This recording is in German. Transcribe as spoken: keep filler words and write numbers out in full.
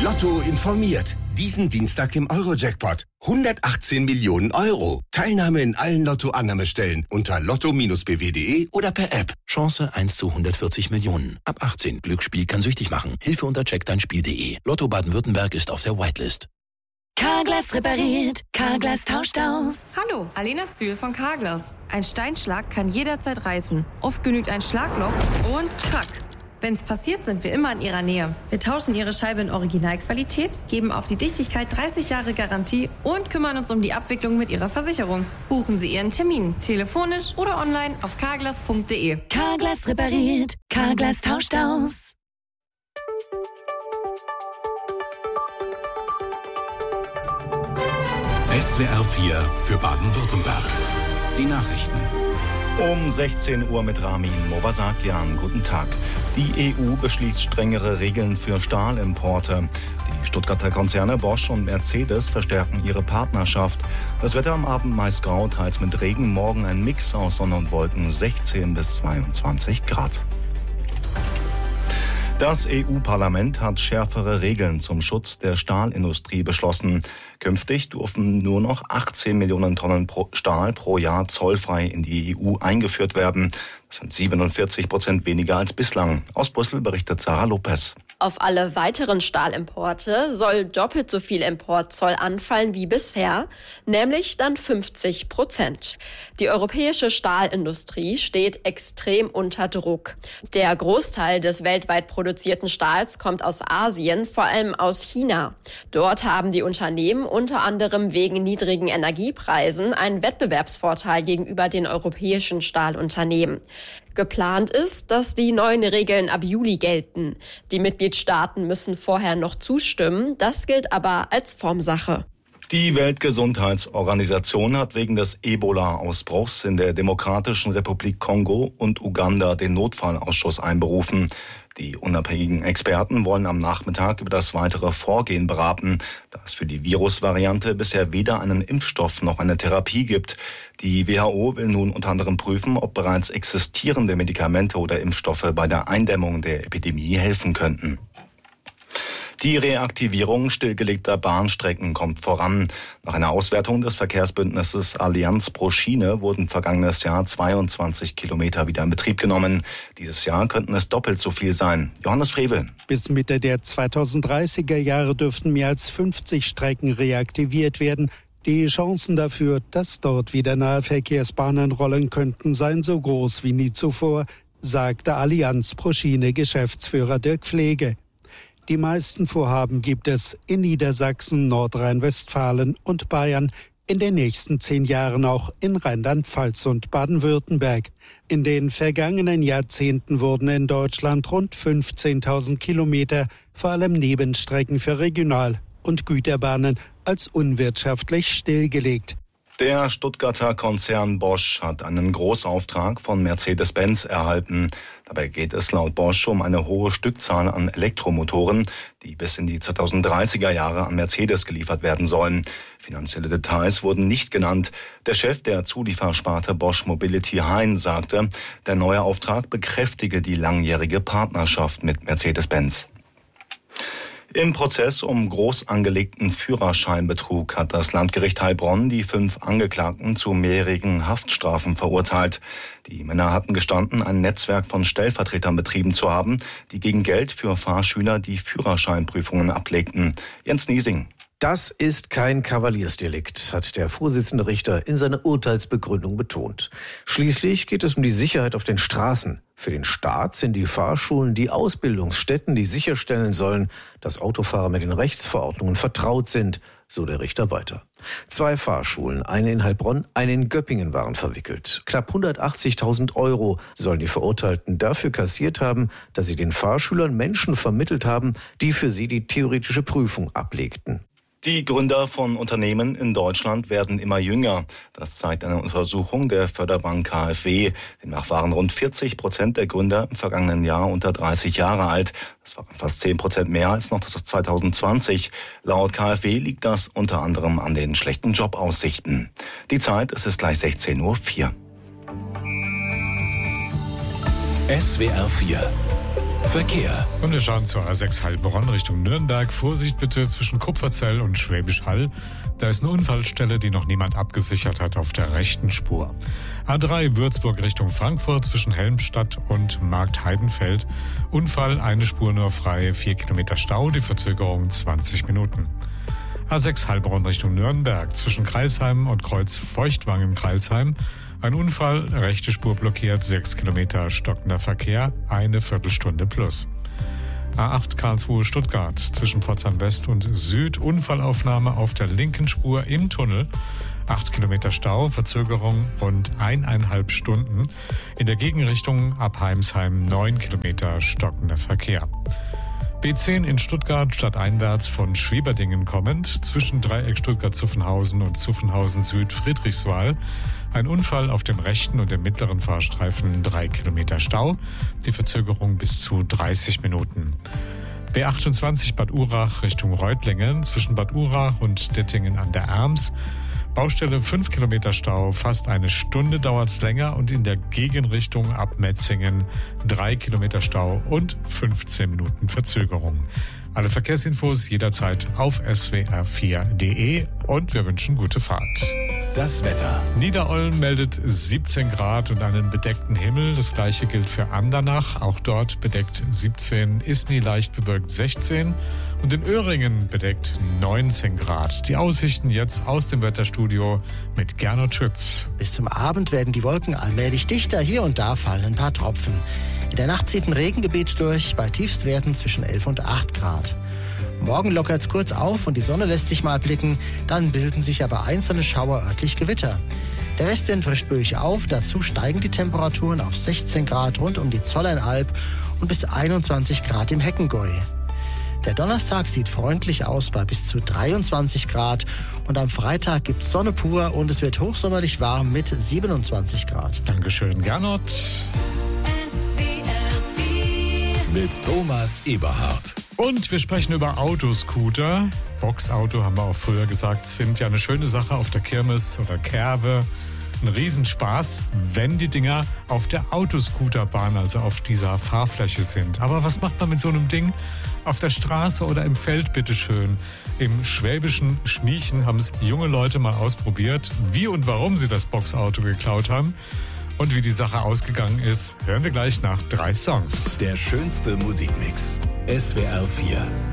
Lotto informiert. Diesen Dienstag im Euro-Jackpot. hundertachtzehn Millionen Euro. Teilnahme in allen Lotto-Annahmestellen unter lotto b w punkt de oder per App. Chance eins zu hundertvierzig Millionen. Ab achtzehn. Glücksspiel kann süchtig machen. Hilfe unter check dein spiel punkt de. Lotto Baden-Württemberg ist auf der Whitelist. Carglass repariert. Carglass tauscht aus. Hallo, Alena Zühl von Carglass. Ein Steinschlag kann jederzeit reißen. Oft genügt ein Schlagloch und krack. Wenn's passiert, sind wir immer in Ihrer Nähe. Wir tauschen Ihre Scheibe in Originalqualität, geben auf die Dichtigkeit dreißig Jahre Garantie und kümmern uns um die Abwicklung mit Ihrer Versicherung. Buchen Sie Ihren Termin, telefonisch oder online auf carglass punkt de. Carglass repariert. Carglass tauscht aus. S W R vier für Baden-Württemberg. Die Nachrichten. Um sechzehn Uhr mit Ramin Movasakian. Guten Tag. Die E U beschließt strengere Regeln für Stahlimporte. Die Stuttgarter Konzerne Bosch und Mercedes verstärken ihre Partnerschaft. Das Wetter am Abend meist grau, teils mit Regen. Morgen ein Mix aus Sonne und Wolken, sechzehn bis zweiundzwanzig Grad. Das E U-Parlament hat schärfere Regeln zum Schutz der Stahlindustrie beschlossen. Künftig dürfen nur noch achtzehn Millionen Tonnen Stahl pro Jahr zollfrei in die E U eingeführt werden. Das sind siebenundvierzig Prozent weniger als bislang. Aus Brüssel berichtet Sarah Lopez. Auf alle weiteren Stahlimporte soll doppelt so viel Importzoll anfallen wie bisher, nämlich dann fünfzig Prozent. Die europäische Stahlindustrie steht extrem unter Druck. Der Großteil des weltweit produzierten Stahls kommt aus Asien, vor allem aus China. Dort haben die Unternehmen unter anderem wegen niedrigen Energiepreisen einen Wettbewerbsvorteil gegenüber den europäischen Stahlunternehmen. Geplant ist, dass die neuen Regeln ab Juli gelten. Die Mitgliedstaaten müssen vorher noch zustimmen. Das gilt aber als Formsache. Die Weltgesundheitsorganisation hat wegen des Ebola-Ausbruchs in der Demokratischen Republik Kongo und Uganda den Notfallausschuss einberufen. Die unabhängigen Experten wollen am Nachmittag über das weitere Vorgehen beraten, da es für die Virusvariante bisher weder einen Impfstoff noch eine Therapie gibt. Die W H O will nun unter anderem prüfen, ob bereits existierende Medikamente oder Impfstoffe bei der Eindämmung der Epidemie helfen könnten. Die Reaktivierung stillgelegter Bahnstrecken kommt voran. Nach einer Auswertung des Verkehrsbündnisses Allianz pro Schiene wurden vergangenes Jahr zweiundzwanzig Kilometer wieder in Betrieb genommen. Dieses Jahr könnten es doppelt so viel sein. Johannes Frevel. Bis Mitte der zweitausenddreißiger Jahre dürften mehr als fünfzig Strecken reaktiviert werden. Die Chancen dafür, dass dort wieder Nahverkehrsbahnen rollen könnten, seien so groß wie nie zuvor, sagte Allianz pro Schiene Geschäftsführer Dirk Pflege. Die meisten Vorhaben gibt es in Niedersachsen, Nordrhein-Westfalen und Bayern, in den nächsten zehn Jahren auch in Rheinland-Pfalz und Baden-Württemberg. In den vergangenen Jahrzehnten wurden in Deutschland rund fünfzehntausend Kilometer, vor allem Nebenstrecken für Regional- und Güterbahnen, als unwirtschaftlich stillgelegt. Der Stuttgarter Konzern Bosch hat einen Großauftrag von Mercedes-Benz erhalten. Dabei geht es laut Bosch um eine hohe Stückzahl an Elektromotoren, die bis in die zweitausenddreißiger Jahre an Mercedes geliefert werden sollen. Finanzielle Details wurden nicht genannt. Der Chef der Zuliefersparte Bosch Mobility Hein sagte, der neue Auftrag bekräftige die langjährige Partnerschaft mit Mercedes-Benz. Im Prozess um groß angelegten Führerscheinbetrug hat das Landgericht Heilbronn die fünf Angeklagten zu mehrjährigen Haftstrafen verurteilt. Die Männer hatten gestanden, ein Netzwerk von Stellvertretern betrieben zu haben, die gegen Geld für Fahrschüler die Führerscheinprüfungen ablegten. Jens Niesing. Das ist kein Kavaliersdelikt, hat der Vorsitzende Richter in seiner Urteilsbegründung betont. Schließlich geht es um die Sicherheit auf den Straßen. Für den Staat sind die Fahrschulen die Ausbildungsstätten, die sicherstellen sollen, dass Autofahrer mit den Rechtsverordnungen vertraut sind, so der Richter weiter. Zwei Fahrschulen, eine in Heilbronn, eine in Göppingen, waren verwickelt. Knapp hundertachtzigtausend Euro sollen die Verurteilten dafür kassiert haben, dass sie den Fahrschülern Menschen vermittelt haben, die für sie die theoretische Prüfung ablegten. Die Gründer von Unternehmen in Deutschland werden immer jünger. Das zeigt eine Untersuchung der Förderbank K f W. Demnach waren rund vierzig Prozent der Gründer im vergangenen Jahr unter dreißig Jahre alt. Das waren fast zehn Prozent mehr als noch zweitausendzwanzig. Laut K f W liegt das unter anderem an den schlechten Jobaussichten. Die Zeit, es ist gleich sechzehn Uhr vier. S W R vier Verkehr. Und wir schauen zur A sechs Heilbronn Richtung Nürnberg. Vorsicht bitte zwischen Kupferzell und Schwäbisch Hall. Da ist eine Unfallstelle, die noch niemand abgesichert hat auf der rechten Spur. A drei Würzburg Richtung Frankfurt zwischen Helmstadt und Marktheidenfeld. Unfall, eine Spur nur frei, vier Kilometer Stau, die Verzögerung zwanzig Minuten. A sechs Heilbronn Richtung Nürnberg zwischen Crailsheim und Kreuz Feuchtwangen-Crailsheim. Ein Unfall, rechte Spur blockiert, sechs Kilometer stockender Verkehr, eine Viertelstunde plus. A acht Karlsruhe Stuttgart zwischen Pforzheim West und Süd, Unfallaufnahme auf der linken Spur im Tunnel, acht Kilometer Stau, Verzögerung rund eineinhalb Stunden. In der Gegenrichtung ab Heimsheim neun Kilometer stockender Verkehr. B zehn in Stuttgart stadteinwärts von Schwieberdingen kommend, zwischen Dreieck Stuttgart-Zuffenhausen und Zuffenhausen Süd Friedrichswal. Ein Unfall auf dem rechten und dem mittleren Fahrstreifen, drei Kilometer Stau, die Verzögerung bis zu dreißig Minuten. B achtundzwanzig Bad Urach Richtung Reutlingen, zwischen Bad Urach und Dettingen an der Erms. Baustelle fünf Kilometer Stau, fast eine Stunde dauert's länger und in der Gegenrichtung ab Metzingen drei Kilometer Stau und fünfzehn Minuten Verzögerung. Alle Verkehrsinfos jederzeit auf S W R vier punkt de und wir wünschen gute Fahrt. Das Wetter. Niederollen meldet siebzehn Grad und einen bedeckten Himmel. Das gleiche gilt für Andernach. Auch dort bedeckt siebzehn, Isny leicht bewölkt sechzehn und in Öhringen bedeckt neunzehn Grad. Die Aussichten jetzt aus dem Wetterstudio mit Gernot Schütz. Bis zum Abend werden die Wolken allmählich dichter. Hier und da fallen ein paar Tropfen. In der Nacht zieht ein Regengebiet durch, bei Tiefstwerten zwischen elf und acht Grad. Morgen lockert es kurz auf und die Sonne lässt sich mal blicken, dann bilden sich aber einzelne Schauer örtlich Gewitter. Der Westwind frischt böig auf, dazu steigen die Temperaturen auf sechzehn Grad rund um die Zollernalb und bis einundzwanzig Grad im Heckengäu. Der Donnerstag sieht freundlich aus bei bis zu dreiundzwanzig Grad und am Freitag gibt's Sonne pur und es wird hochsommerlich warm mit siebenundzwanzig Grad. Dankeschön, Gernot. Mit Thomas Eberhardt. Und wir sprechen über Autoscooter. Boxauto, haben wir auch früher gesagt, sind ja eine schöne Sache auf der Kirmes oder Kerwe. Ein Riesenspaß, wenn die Dinger auf der Autoscooterbahn, also auf dieser Fahrfläche sind. Aber was macht man mit so einem Ding auf der Straße oder im Feld, bitteschön? Im schwäbischen Schmiechen haben es junge Leute mal ausprobiert. Wie und warum sie das Boxauto geklaut haben und wie die Sache ausgegangen ist, hören wir gleich nach drei Songs. Der schönste Musikmix. S W R vier.